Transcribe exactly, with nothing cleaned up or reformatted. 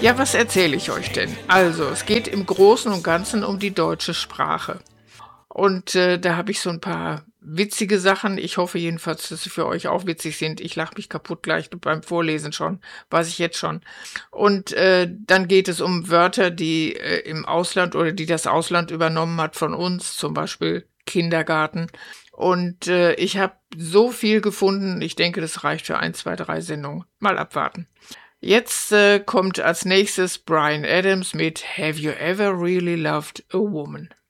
Ja, was erzähle ich euch denn? Also, es geht im Großen und Ganzen um die deutsche Sprache. Und, äh, da habe ich so ein paar witzige Sachen. Ich hoffe jedenfalls, dass sie für euch auch witzig sind. Ich lache mich kaputt gleich beim Vorlesen schon, weiß ich jetzt schon. Und, äh, dann geht es um Wörter, die, äh, im Ausland oder die das Ausland übernommen hat von uns, zum Beispiel Kindergarten. Und, äh, ich habe so viel gefunden, ich denke, das reicht für ein, zwei, drei Sendungen. Mal abwarten. Jetzt, äh, kommt als Nächstes Bryan Adams mit „Have You Ever Really Loved a Woman?"